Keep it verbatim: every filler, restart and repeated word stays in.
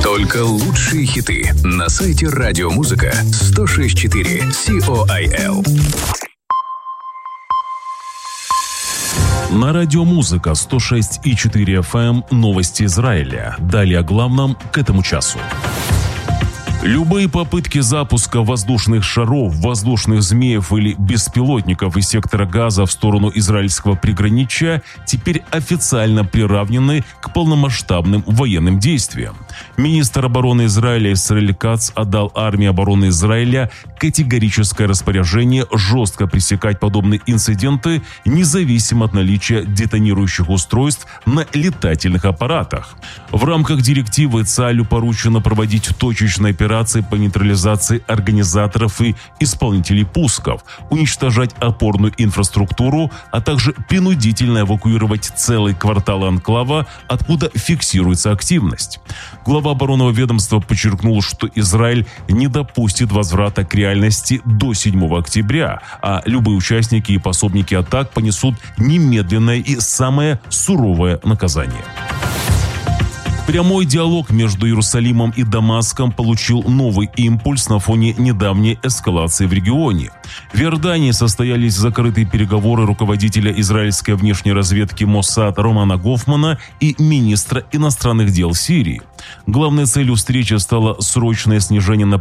Только лучшие хиты на сайте Радиомузыка сто шесть и четыре Сиол. На Радиомузыка сто шесть и четыре эф эм новости Израиля. Далее о главном к этому часу. Любые попытки запуска воздушных шаров, воздушных змеев или беспилотников из сектора Газа в сторону израильского приграничья теперь официально приравнены к полномасштабным военным действиям. Министр обороны Израиля Исраэль Кац отдал армии обороны Израиля категорическое распоряжение жестко пресекать подобные инциденты, независимо от наличия детонирующих устройств на летательных аппаратах. В рамках директивы ЦАЛЮ поручено проводить точечные операции по нейтрализации организаторов и исполнителей пусков, уничтожать опорную инфраструктуру, а также принудительно эвакуировать целые кварталы анклава, откуда фиксируется активность. Глава оборонного ведомства подчеркнул, что Израиль не допустит возврата к реальности до седьмого октября, а любые участники и пособники атак понесут немедленное и самое суровое наказание. Прямой диалог между Иерусалимом и Дамаском получил новый импульс на фоне недавней эскалации в регионе. В Иордании состоялись закрытые переговоры руководителя израильской внешней разведки Моссад Романа Гофмана и министра иностранных дел Сирии. Главной целью встречи стало срочное снижение напряжения